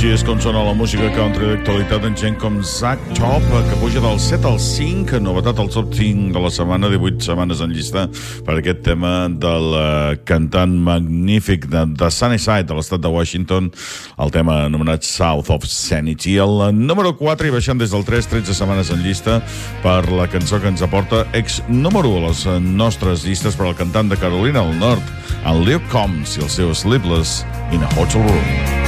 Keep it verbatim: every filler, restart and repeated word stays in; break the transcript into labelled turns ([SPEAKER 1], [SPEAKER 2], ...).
[SPEAKER 1] Així és com sona la música country d'actualitat en gent com Zach Top, que puja del set al cinc, novetat al top cinc de la setmana, divuit setmanes en llista per aquest tema del uh, cantant magnífic de, de Sunnyside, de l'estat de Washington, el tema anomenat South of Sanity. El número quatre, i baixant des del tres, tretze setmanes en llista per la cançó que ens aporta ex número a les nostres llistes per al cantant de Carolina del Nord, en Luke Combs i el seu Sleepless in a Hotel Room.